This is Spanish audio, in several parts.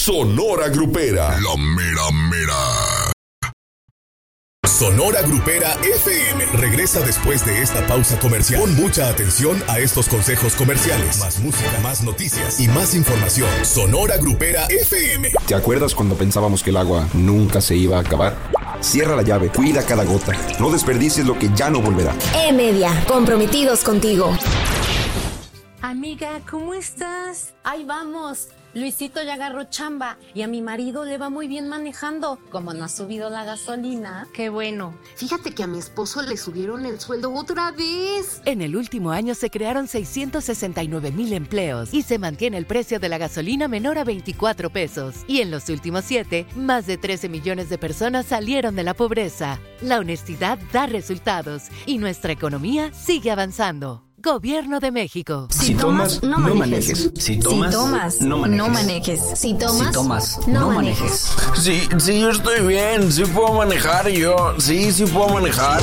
Sonora Grupera. La mera mera. Sonora Grupera FM regresa después de esta pausa comercial. Pon mucha atención a estos consejos comerciales. Más música, más noticias y más información. Sonora Grupera FM. ¿Te acuerdas cuando pensábamos que el agua nunca se iba a acabar? Cierra la llave, cuida cada gota. No desperdicies lo que ya no volverá. E-Media, comprometidos contigo. Amiga, ¿cómo estás? Ahí vamos. Luisito ya agarró chamba y a mi marido le va muy bien manejando. Como no ha subido la gasolina. Qué bueno. Fíjate que a mi esposo le subieron el sueldo otra vez. En el último año se crearon 669,000 empleos y se mantiene el precio de la gasolina menor a 24 pesos. Y en los últimos 7, más de 13 millones de personas salieron de la pobreza. La honestidad da resultados y nuestra economía sigue avanzando. Gobierno de México. Si tomas, no manejes. Si tomas, no manejes. Si tomas, no manejes. Sí, yo estoy bien. Sí puedo manejar yo. Sí puedo manejar.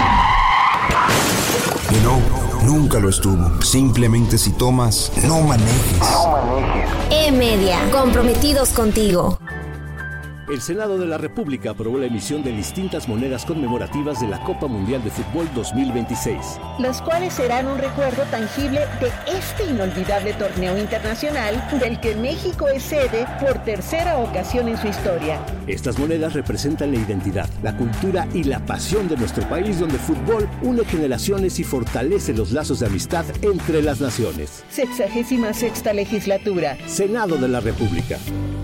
Y no, nunca lo estuvo. Simplemente si tomas, no manejes. E-Media, comprometidos contigo. El Senado de la República aprobó la emisión de distintas monedas conmemorativas de la Copa Mundial de Fútbol 2026. Las cuales serán un recuerdo tangible de este inolvidable torneo internacional del que México es sede por tercera ocasión en su historia. Estas monedas representan la identidad, la cultura y la pasión de nuestro país, donde el fútbol une generaciones y fortalece los lazos de amistad entre las naciones. 66ª legislatura. Senado de la República.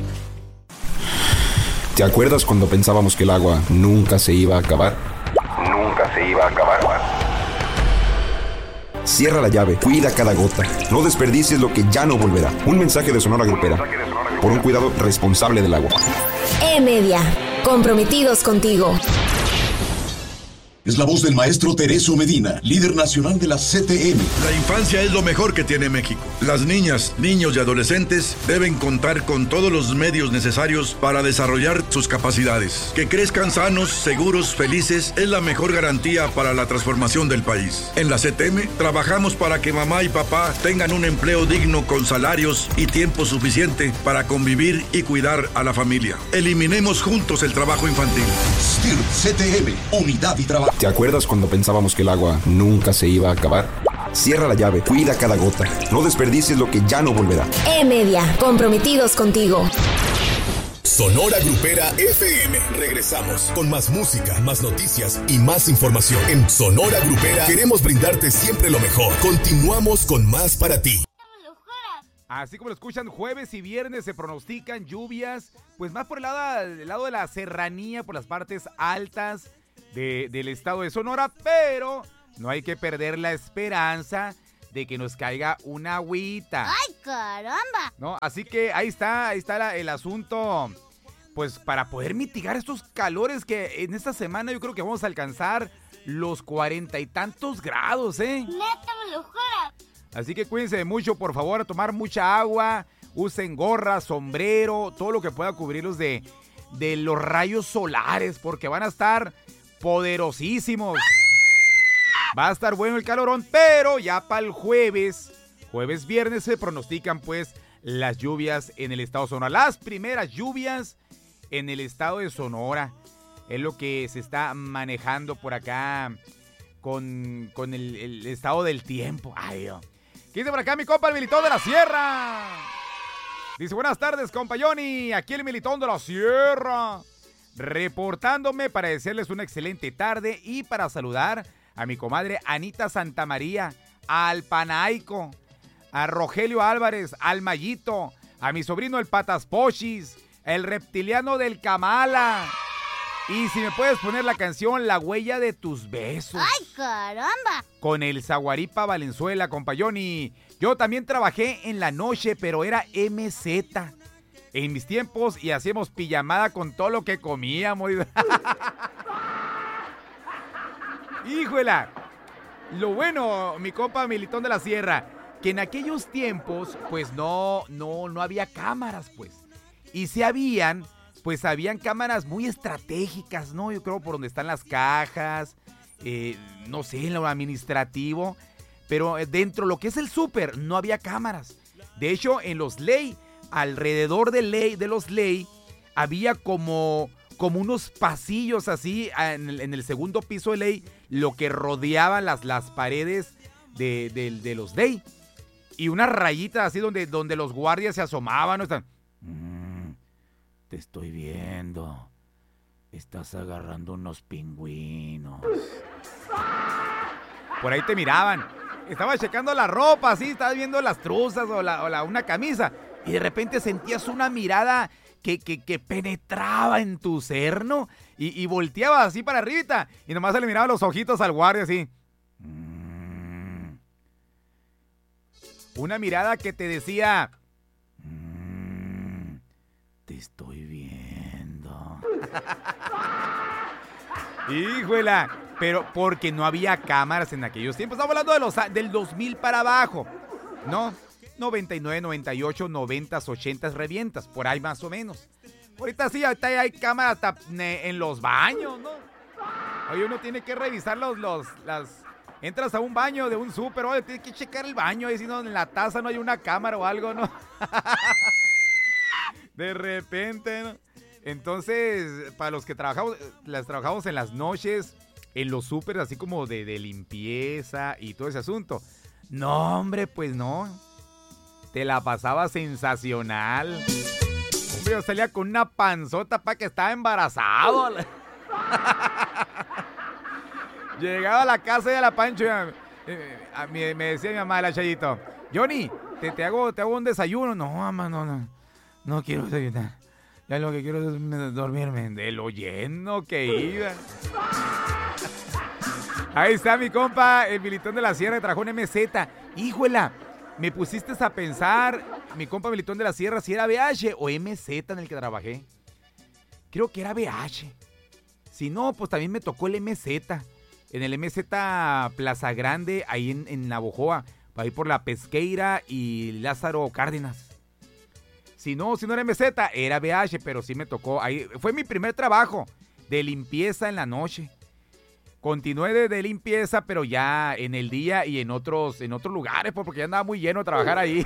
¿Te acuerdas cuando pensábamos que el agua nunca se iba a acabar? Nunca se iba a acabar. Cierra la llave, cuida cada gota. No desperdicies lo que ya no volverá. Un mensaje de Sonora Grupera. Por un cuidado responsable del agua. E-Media, comprometidos contigo. Es la voz del maestro Tereso Medina, líder nacional de la CTM. La infancia es lo mejor que tiene México. Las niñas, niños y adolescentes deben contar con todos los medios necesarios para desarrollar sus capacidades. Que crezcan sanos, seguros, felices es la mejor garantía para la transformación del país. En la CTM trabajamos para que mamá y papá tengan un empleo digno con salarios y tiempo suficiente para convivir y cuidar a la familia. Eliminemos juntos el trabajo infantil. STIR CTM, unidad y trabajo. ¿Te acuerdas cuando pensábamos que el agua nunca se iba a acabar? Cierra la llave, cuida cada gota. No desperdicies lo que ya no volverá. E-Media, comprometidos contigo. Sonora Grupera FM. Regresamos con más música, más noticias y más información. En Sonora Grupera queremos brindarte siempre lo mejor. Continuamos con más para ti. Así como lo escuchan, jueves y viernes se pronostican lluvias, pues más por el lado de la serranía, por las partes altas del estado de Sonora, pero no hay que perder la esperanza de que nos caiga una agüita. ¡Ay, caramba! ¿No? Así que ahí está el asunto, pues para poder mitigar estos calores que en esta semana yo creo que vamos a alcanzar los 40 y tantos grados, ¿eh? ¡Neta, me lo juro! Así que cuídense mucho, por favor, a tomar mucha agua, usen gorra, sombrero, todo lo que pueda cubrirlos de los rayos solares, porque van a estar poderosísimos. Va a estar bueno el calorón, pero ya para el jueves, viernes se pronostican pues las lluvias en el estado de Sonora. Las primeras lluvias en el estado de Sonora es lo que se está manejando por acá con el estado del tiempo. Ay, Dios. ¿Qué dice por acá mi compa el Militón de la Sierra? Dice, buenas tardes, compa Johnny, aquí el Militón de la Sierra, reportándome para desearles una excelente tarde y para saludar a mi comadre Anita Santamaría, al Panaico, a Rogelio Álvarez, al Mayito, a mi sobrino el Patas Pochis, el reptiliano del Kamala. Y si me puedes poner la canción La Huella de Tus Besos. ¡Ay, caramba! Con el Zaguaripa Valenzuela, compa Johnny. Yo también trabajé en la noche, pero era MZ. En mis tiempos y hacíamos pijamada con todo lo que comíamos. ¡Híjola! Lo bueno, mi compa Militón de la Sierra, que en aquellos tiempos, pues no había cámaras, pues. Y si habían, pues habían cámaras muy estratégicas, ¿no? Yo creo por donde están las cajas, no sé, en lo administrativo. Pero dentro de lo que es el súper, no había cámaras. De hecho, en los Ley alrededor de los Ley había como unos pasillos así en el segundo piso de Ley, lo que rodeaban las paredes de los Ley. Y unas rayitas así donde los guardias se asomaban, ¿no? Están, te estoy viendo. Estás agarrando unos pingüinos. Por ahí te miraban. Estabas checando la ropa, así, estabas viendo las truzas o una camisa. Y de repente sentías una mirada que penetraba en tu ser, ¿no? Y volteabas así para arribita. Y nomás se le miraban los ojitos al guardia así. Una mirada que te decía, te estoy viendo. Híjola, pero porque no había cámaras en aquellos tiempos. Estamos hablando del 2000 para abajo, ¿no? 99, 98, 90, 80 revientas, por ahí más o menos. Ahorita sí, ahorita hay cámaras hasta en los baños, ¿no? Oye, uno tiene que revisar entras a un baño de un súper, oye, tienes que checar el baño, y si no, en la taza no hay una cámara o algo, ¿no? De repente, ¿no? Entonces, para los que trabajamos en las noches, en los súper, así como de limpieza y todo ese asunto. No, hombre, pues no. Te la pasaba sensacional. Hombre, yo salía con una panzota para que estaba embarazado. Llegaba a la casa de la Pancho y me decía mi mamá, la Chayito, Johnny, te hago un desayuno. No, mamá, no quiero desayunar. Ya lo que quiero es dormirme. De lo lleno que iba. Ahí está mi compa, el Militón de la Sierra, que trajo un MZ. Híjola, me pusiste a pensar, mi compa Militón de la Sierra, si era BH o MZ en el que trabajé. Creo que era BH. Si no, pues también me tocó el MZ. En el MZ Plaza Grande, ahí en Navojoa, ahí por la Pesqueira y Lázaro Cárdenas. Si no era MZ, era BH, pero sí me tocó. Ahí fue mi primer trabajo de limpieza en la noche. Continué de limpieza, pero ya en el día y en otros lugares, porque ya andaba muy lleno de trabajar ahí.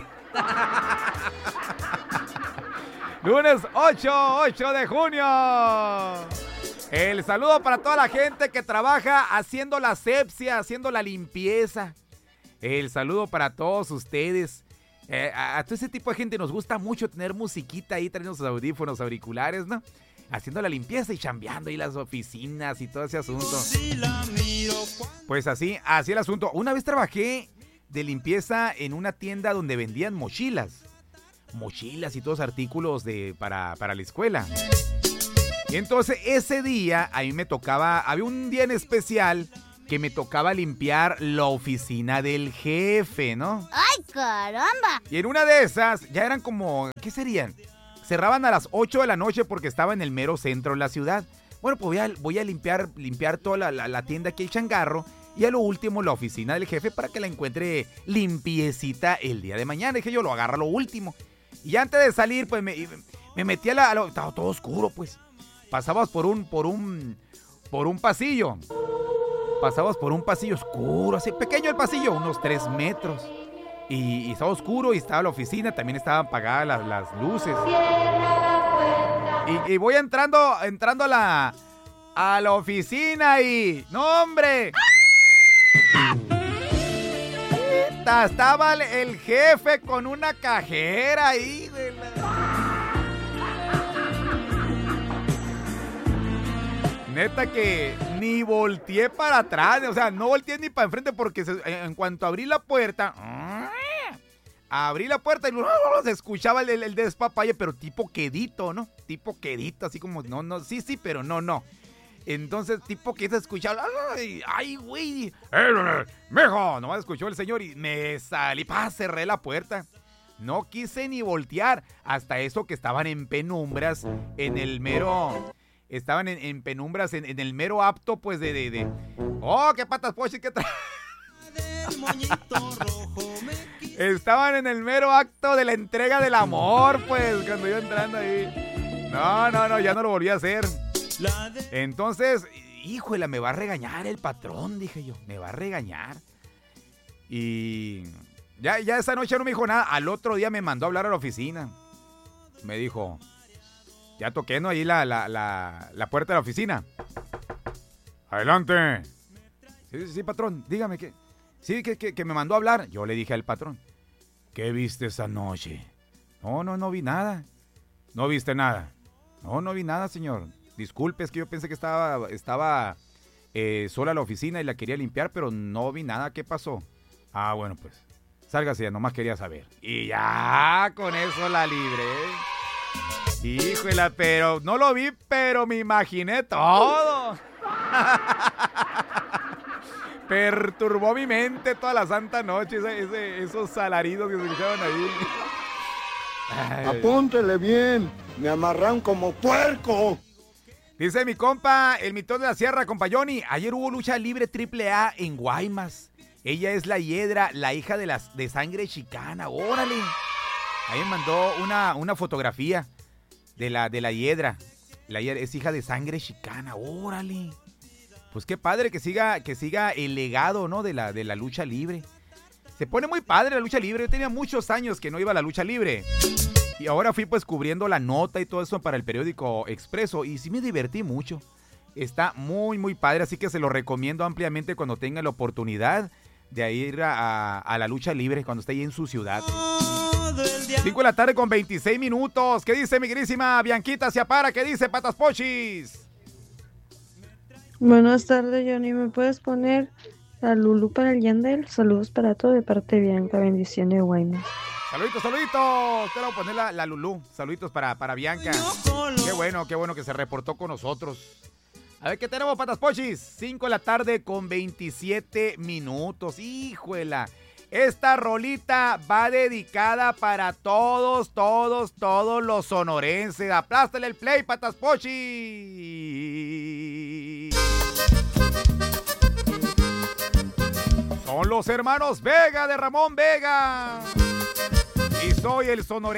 Lunes 8 de junio. El saludo para toda la gente que trabaja haciendo la asepsia, haciendo la limpieza. El saludo para todos ustedes. A todo ese tipo de gente nos gusta mucho tener musiquita ahí, trayendo sus audífonos, auriculares, ¿no? Haciendo la limpieza y chambeando ahí las oficinas y todo ese asunto. Pues así el asunto. Una vez trabajé de limpieza en una tienda donde vendían mochilas y todos artículos para la escuela. Y entonces ese día a mí me tocaba, había un día en especial que me tocaba limpiar la oficina del jefe, ¿no? ¡Ay, caramba! Y en una de esas, ya eran como, ¿qué serían? Cerraban a las 8 de la noche porque estaba en el mero centro de la ciudad. Bueno, pues voy a limpiar toda la tienda aquí, el changarro, y a lo último la oficina del jefe para que la encuentre limpiecita el día de mañana. Dije yo, lo agarro a lo último. Y antes de salir, pues me metí estaba todo oscuro, pues. Pasabas por un pasillo. Pasabas por un pasillo oscuro, así pequeño el pasillo, unos 3 metros. Y estaba oscuro y estaba la oficina, también estaban apagadas las luces. Y voy entrando a la oficina y... ¡No, hombre! Estaba el jefe con una cajera ahí. Neta que ni volteé para atrás, o sea, no volteé ni para enfrente porque en cuanto abrí la puerta y se escuchaba el despapalle, pero tipo quedito, ¿no? Tipo quedito, así como, no, sí, pero no. Entonces, tipo que se escuchaba, ¡ay, güey! ¡Mijo! Nomás escuchó el señor y me salí, cerré la puerta. No quise ni voltear, hasta eso que estaban en penumbras en el mero... Estaban en penumbras, en el mero acto, pues, ¡oh, qué patas pochis que trae! Estaban en el mero acto de la entrega del amor, pues, cuando yo entrando ahí. No, ya no lo volví a hacer. Entonces, híjole, me va a regañar el patrón, dije yo. Me va a regañar. Y ya esa noche no me dijo nada. Al otro día me mandó a hablar a la oficina. me dijo, ya toqué, ¿no? Ahí la puerta de la oficina. Adelante. Sí, patrón, dígame que... Sí, que me mandó a hablar. Yo le dije al patrón, ¿qué viste esa noche? No vi nada. ¿No viste nada? No vi nada, señor. Disculpe, es que yo pensé que estaba sola la oficina y la quería limpiar, pero no vi nada. ¿Qué pasó? Ah, bueno, pues, sálgase, ya nomás quería saber. Y ya, con eso la libré. Híjole, pero no lo vi, pero me imaginé todo. Perturbó mi mente toda la santa noche esos alaridos que se escuchaban ahí. Ay. Apúntele bien, me amarran como puerco. Dice mi compa, el mitón de la sierra, compa Johnny, ayer hubo lucha libre AAA en Guaymas. Ella es la Hiedra, la hija de sangre chicana, órale. Ahí me mandó una fotografía de la Hiedra. La Hiedra es hija de sangre chicana, órale. Pues qué padre que siga el legado, ¿no? de la lucha libre. Se pone muy padre la lucha libre. Yo tenía muchos años que no iba a la lucha libre. Y ahora fui pues cubriendo la nota y todo eso para el periódico Expreso. Y sí me divertí mucho. Está muy, muy padre. Así que se lo recomiendo ampliamente cuando tenga la oportunidad de ir a la lucha libre cuando esté ahí en su ciudad. 5 de la tarde con 26 minutos. ¿Qué dice mi querísima Bianquita Ciapara? ¿Qué dice Patas Pochis? Buenas tardes, Johnny. ¿Me puedes poner a Lulú para el Yandel? Saludos para todo de parte de Bianca. Bendiciones de Guaymas. Saluditos. Te voy a poner la Lulú. Saluditos para Bianca. Qué bueno que se reportó con nosotros. A ver, ¿qué tenemos, Patas Pochis? 5 de la tarde con 27 minutos. ¡Híjuela! Esta rolita va dedicada para todos los sonorenses. Aplástale el play, Patas Pochis. Son los hermanos Vega de Ramón Vega. Y soy el sonorense.